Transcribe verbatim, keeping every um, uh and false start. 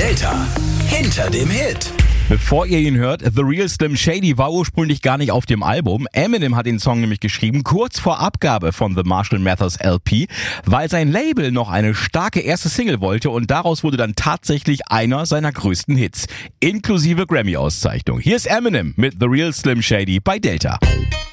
Delta hinter dem Hit. Bevor ihr ihn hört, The Real Slim Shady war ursprünglich gar nicht auf dem Album. Eminem hat den Song nämlich geschrieben, kurz vor Abgabe von The Marshall Mathers L P, weil sein Label noch eine starke erste Single wollte und daraus wurde dann tatsächlich einer seiner größten Hits, inklusive Grammy-Auszeichnung. Hier ist Eminem mit The Real Slim Shady bei Delta.